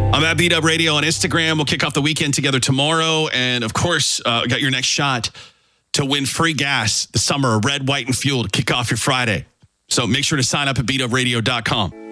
I'm at Beat Up Radio on Instagram. We'll kick off the weekend together tomorrow. And, of course, got your next shot to win free gas this summer, red, white, and fuel to kick off your Friday. So make sure to sign up at beatupradio.com.